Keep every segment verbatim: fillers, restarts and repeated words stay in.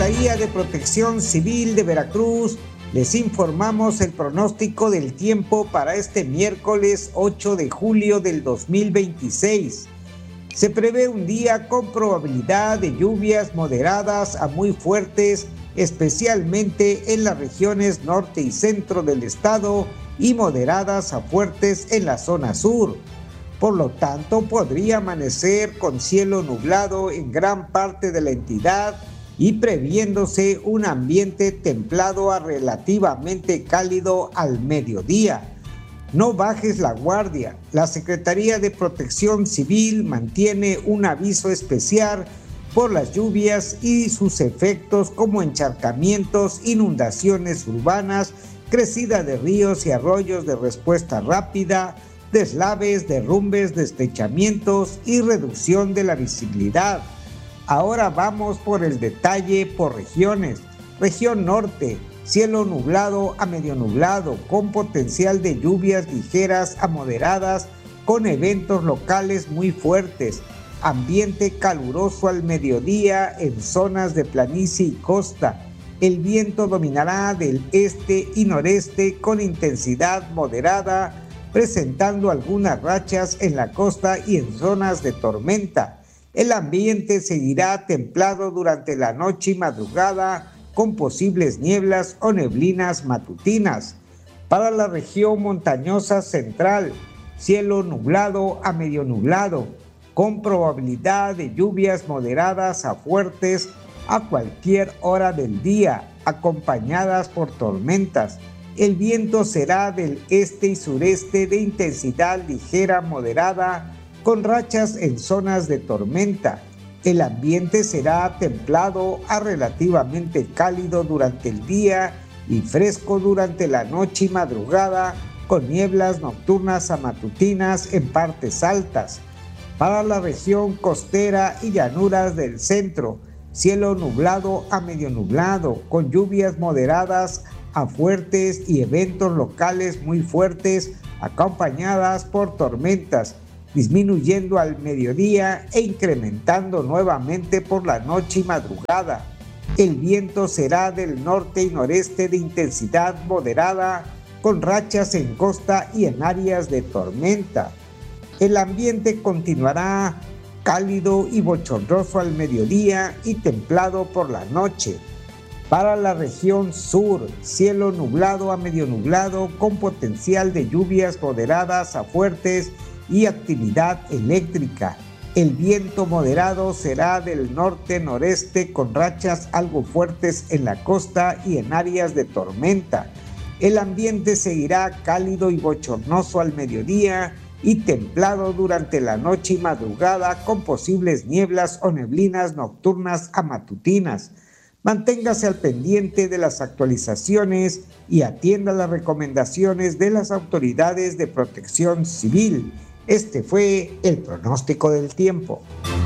Secretaría de Protección Civil de Veracruz les informamos el pronóstico del tiempo para este miércoles ocho de julio del dos mil veintiséis. Se prevé un día con probabilidad de lluvias moderadas a muy fuertes, especialmente en las regiones norte y centro del estado, y moderadas a fuertes en la zona sur. Por lo tanto, podría amanecer con cielo nublado en gran parte de la entidad y previéndose un ambiente templado a relativamente cálido al mediodía. No bajes la guardia. La Secretaría de Protección Civil mantiene un aviso especial por las lluvias y sus efectos como encharcamientos, inundaciones urbanas, crecida de ríos y arroyos de respuesta rápida, deslaves, derrumbes, deslizamientos y reducción de la visibilidad. Ahora vamos por el detalle por regiones. Región norte, cielo nublado a medio nublado, con potencial de lluvias ligeras a moderadas, con eventos locales muy fuertes. Ambiente caluroso al mediodía en zonas de planicie y costa. El viento dominará del este y noreste con intensidad moderada, presentando algunas rachas en la costa y en zonas de tormenta. El ambiente seguirá templado durante la noche y madrugada, con posibles nieblas o neblinas matutinas. Para la región montañosa central, cielo nublado a medio nublado, con probabilidad de lluvias moderadas a fuertes a cualquier hora del día, acompañadas por tormentas. El viento será del este y sureste de intensidad ligera moderada, con rachas en zonas de tormenta. El ambiente será templado a relativamente cálido durante el día y fresco durante la noche y madrugada, con nieblas nocturnas a matutinas en partes altas. Para la región costera y llanuras del centro, cielo nublado a medio nublado, con lluvias moderadas a fuertes y eventos locales muy fuertes, acompañadas por tormentas, disminuyendo al mediodía e incrementando nuevamente por la noche y madrugada. El viento será del norte y noreste de intensidad moderada, con rachas en costa y en áreas de tormenta. El ambiente continuará cálido y bochornoso al mediodía y templado por la noche. Para la región sur, cielo nublado a medio nublado, con potencial de lluvias moderadas a fuertes y actividad eléctrica. El viento moderado será del norte-noreste, con rachas algo fuertes en la costa y en áreas de tormenta. El ambiente seguirá cálido y bochornoso al mediodía y templado durante la noche y madrugada, con posibles nieblas o neblinas nocturnas a matutinas. Manténgase al pendiente de las actualizaciones y atienda las recomendaciones de las autoridades de protección civil. Este fue el pronóstico del tiempo.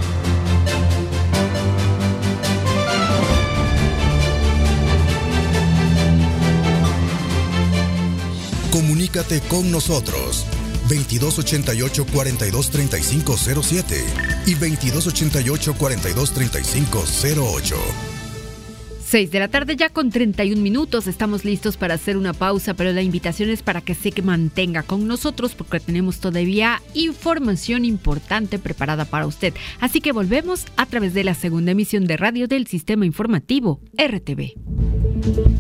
Comunícate con nosotros veintidós ochenta y ocho, cuarenta y dos, treinta y cinco cero siete y veintidós ochenta y ocho, cuarenta y dos, treinta y cinco cero ocho. seis de la tarde ya con treinta y un minutos, estamos listos para hacer una pausa, pero la invitación es para que se mantenga con nosotros porque tenemos todavía información importante preparada para usted. Así que volvemos a través de la segunda emisión de radio del Sistema Informativo R T V.